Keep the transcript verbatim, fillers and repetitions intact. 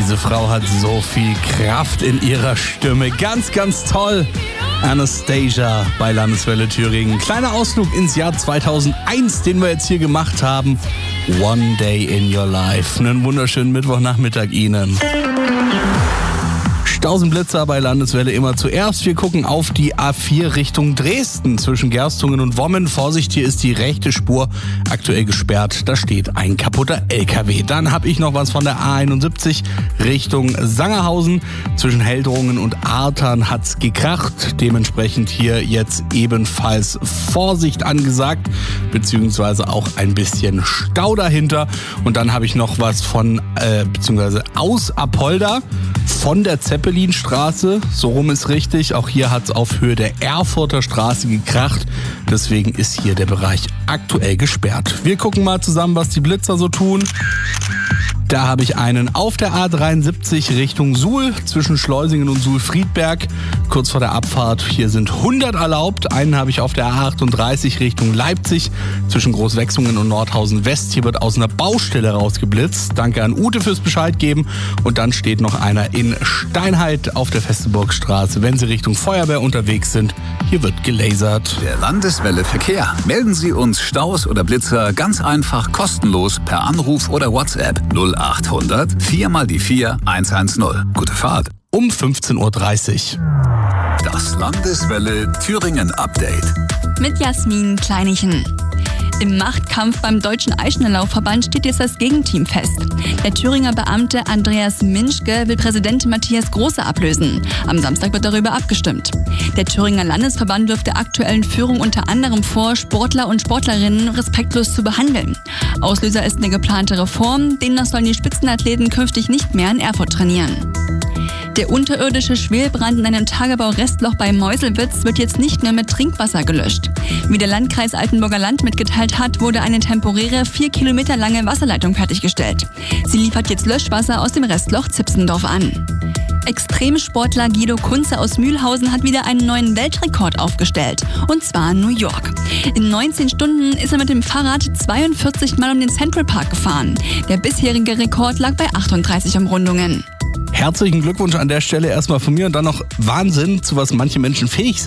Diese Frau hat so viel Kraft in ihrer Stimme. Ganz, ganz toll. Anastasia bei Landeswelle Thüringen. Kleiner Ausflug ins Jahr zweitausendeins, den wir jetzt hier gemacht haben. One Day in Your Life. Einen wunderschönen Mittwochnachmittag Ihnen. Stausenblitzer bei Landeswelle immer zuerst. Wir gucken auf die A vier Richtung Dresden zwischen Gerstungen und Wommen. Vorsicht, hier ist die rechte Spur aktuell gesperrt. Da steht ein kaputter L K W. Dann habe ich noch was von der A einundsiebzig Richtung Sangerhausen. Zwischen Heldrungen und Artern hat's gekracht. Dementsprechend hier jetzt ebenfalls Vorsicht angesagt, beziehungsweise auch ein bisschen Stau dahinter. Und dann habe ich noch was von, äh, beziehungsweise aus Apolda von der Zeppelinstraße, so rum ist richtig. Auch hier hat es auf Höhe der Erfurter Straße gekracht. Deswegen ist hier der Bereich aktuell gesperrt. Wir gucken mal zusammen, was die Blitzer so tun. Da habe ich einen auf der A dreiundsiebzig Richtung Suhl zwischen Schleusingen und Suhl-Friedberg. Kurz vor der Abfahrt, hier sind hundert erlaubt. Einen habe ich auf der A achtunddreißig Richtung Leipzig zwischen Großwechsungen und Nordhausen West. Hier wird aus einer Baustelle rausgeblitzt. Danke an Ute fürs Bescheid geben. Und dann steht noch einer in Steinheit auf der Festeburgstraße, wenn Sie Richtung Feuerwehr unterwegs sind. Hier wird gelasert. Der Landeswelle Verkehr. Melden Sie uns Staus oder Blitzer ganz einfach kostenlos per Anruf oder WhatsApp null achthundert vier mal die vier eins eins null. Gute Fahrt. Um fünfzehn Uhr dreißig. Das Landeswelle Thüringen Update. Mit Jasmin Kleinichen. Im Machtkampf beim Deutschen Eisschnelllaufverband steht jetzt das Gegenteam fest. Der Thüringer Beamte Andreas Minschke will Präsident Matthias Große ablösen. Am Samstag wird darüber abgestimmt. Der Thüringer Landesverband wirft der aktuellen Führung unter anderem vor, Sportler und Sportlerinnen respektlos zu behandeln. Auslöser ist eine geplante Reform, demnach sollen die Spitzenathleten künftig nicht mehr in Erfurt trainieren. Der unterirdische Schwelbrand in einem Tagebau-Restloch bei Meuselwitz wird jetzt nicht mehr mit Trinkwasser gelöscht. Wie der Landkreis Altenburger Land mitgeteilt hat, wurde eine temporäre, vier Kilometer lange Wasserleitung fertiggestellt. Sie liefert jetzt Löschwasser aus dem Restloch Zipsendorf an. Extremsportler Guido Kunze aus Mühlhausen hat wieder einen neuen Weltrekord aufgestellt, und zwar in New York. In neunzehn Stunden ist er mit dem Fahrrad zweiundvierzig Mal um den Central Park gefahren. Der bisherige Rekord lag bei achtunddreißig Umrundungen. Herzlichen Glückwunsch an der Stelle erstmal von mir und dann noch Wahnsinn, zu was manche Menschen fähig sind.